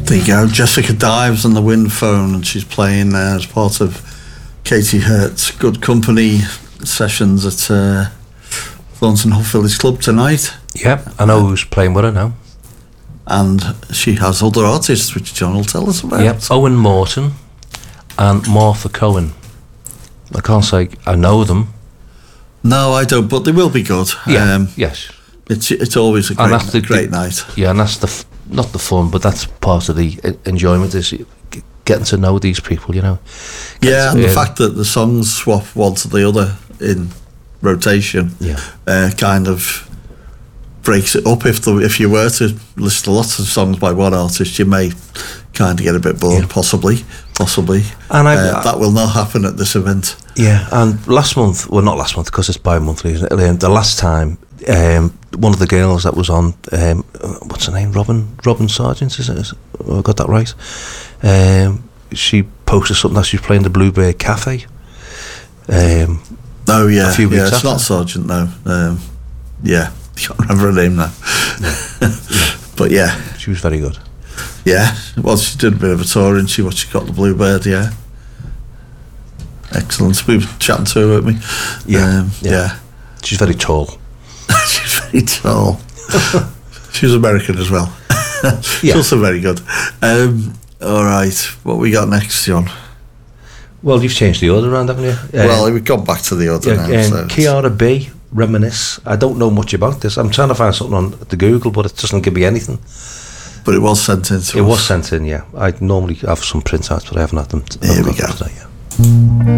There you go. Jessica Dives on the Wind Phone, and she's playing as part of Katie Hurt's Good Company sessions at Thornton Hall Village Club tonight. Yep, I know who's playing with her now. And she has other artists, which John will tell us about. Yep, Owen Morton and Martha Cohen. I can't say I know them. No, I don't, but they will be good. Yeah, yes. It's always a great night. Yeah, and that's not the fun, but that's part of the enjoyment, is getting to know these people, you know. Yeah, and the fact that the songs swap one to the other in rotation kind of breaks it up. If you were to listen to lots of songs by one artist, you may kind of get a bit bored, possibly. And that will not happen at this event. Yeah, and not last month because it's bi-monthly, isn't it? The last time, one of the girls that was on, what's her name, Robin Sargent, is it? I got that right. She posted something that she's playing the Bluebird Cafe. Oh yeah, a few weeks it's after. not Sargent no. Yeah, I can't remember her name now. Yeah. But yeah, she was very good. Yeah, well, she did a bit of a tour, and she got the Bluebird. Yeah, excellent. We were chatting to her, weren't we? Yeah. She's very tall. She's very tall. She's American as well. She's also very good. All right, what we got next, John? Well, you've changed the order around, haven't you? Well, we've gone back to the order now. So Kiara B, Reminisce. I don't know much about this. I'm trying to find something on the Google, but it doesn't give me anything. But it was sent in to us. It was sent in, yeah. I normally have some printouts, but I haven't had them. Here we go. Today, yeah.